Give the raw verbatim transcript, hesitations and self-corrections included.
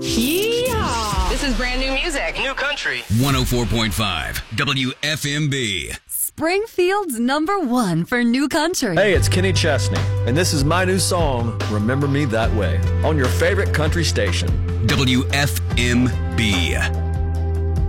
Yeehaw! This is brand new music. New country. one oh four point five W F M B. Springfield's number one for new country. Hey, it's Kenny Chesney, and this is my new song, Remember Me That Way, on your favorite country station. W F M B.